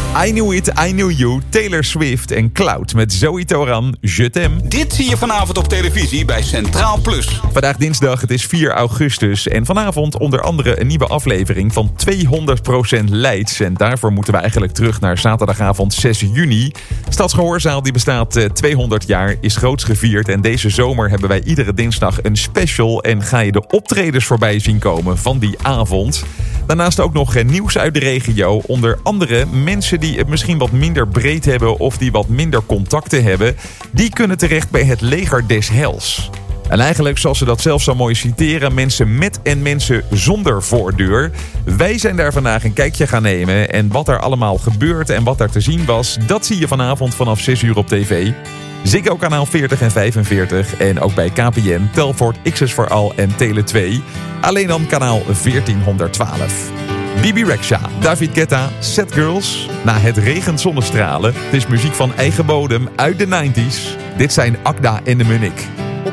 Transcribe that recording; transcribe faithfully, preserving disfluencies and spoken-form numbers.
I Knew It, I Knew You, Taylor Swift en Cloud met Zoe Toran, Je t'aime. Dit zie je vanavond op televisie bij Centraal Plus. Vandaag dinsdag, het is vier augustus en vanavond onder andere een nieuwe aflevering van tweehonderd procent Leids. En daarvoor moeten we eigenlijk terug naar zaterdagavond zes juni. Stadsgehoorzaal die bestaat tweehonderd jaar, is groots gevierd en deze zomer hebben wij iedere dinsdag een special en ga je de optredens voorbij zien komen van die avond. Daarnaast ook nog nieuws uit de regio, onder andere mensen die het misschien wat minder breed hebben of die wat minder contacten hebben, die kunnen terecht bij het Leger des Heils. En eigenlijk, zoals ze dat zelf zo mooi citeren, mensen met en mensen zonder voordeur. Wij zijn daar vandaag een kijkje gaan nemen en wat er allemaal gebeurt en wat daar te zien was, dat zie je vanavond vanaf zes uur op tv. Ziggo kanaal veertig en vijfenveertig en ook bij K P N, Telfort, X S voor Al en Tele twee. Alleen dan kanaal veertienhonderdtwaalf. Bibi Rexha, David Guetta, Set Girls. Na het regent zonnestralen. Het is muziek van eigen bodem uit de negentig. Dit zijn Akda en de Munnik.